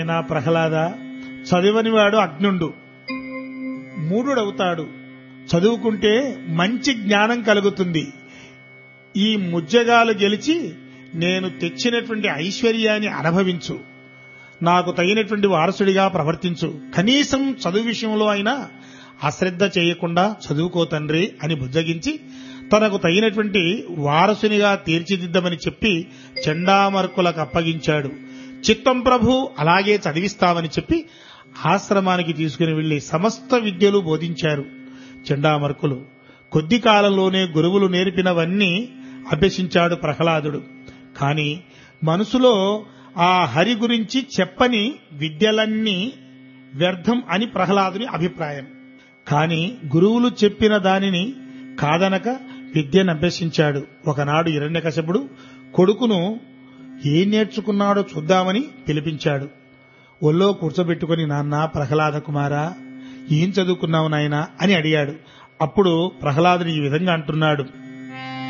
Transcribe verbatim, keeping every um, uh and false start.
నా ప్రహ్లాద, చదివనివాడు అజ్ఞుండు, మూఢుడవుతాడు. చదువుకుంటే మంచి జ్ఞానం కలుగుతుంది. ఈ ముజ్జగాలు గెలిచి నేను తెచ్చినటువంటి ఐశ్వర్యాన్ని అనుభవించు, నాకు తగినటువంటి వారసుడిగా ప్రవర్తించు, కనీసం చదువు విషయంలో అయినా అశ్రద్ధ చేయకుండా చదువుకో తండ్రి అని బుజ్జగించి తనకు తగినటువంటి వారసునిగా తీర్చిదిద్దమని చెప్పి చండామర్కులకు అప్పగించాడు. చిత్తం ప్రభు, అలాగే చదివిస్తామని చెప్పి ఆశ్రమానికి తీసుకుని వెళ్లి సమస్త విద్యలు బోధించారు చండామర్కులు. కొద్ది కాలంలోనే గురువులు నేర్పినవన్నీ అభ్యసించాడు ప్రహ్లాదుడు. కాని మనసులో ఆ హరి గురించి చెప్పని విద్యలన్నీ వ్యర్థం అని ప్రహ్లాదుని అభిప్రాయం. కాని గురువులు చెప్పిన దానిని కాదనక విద్యను అభ్యసించాడు. ఒకనాడు హిరణ్యకశపుడు కొడుకును ఏం నేర్చుకున్నాడో చూద్దామని పిలిపించాడు. ఒళ్ళో కూర్చోబెట్టుకుని, నాన్న ప్రహ్లాద కుమారా, ఏం చదువుకున్నావు నాయనా అని అడిగాడు. అప్పుడు ప్రహ్లాదుని ఈ విధంగా అంటున్నాడు.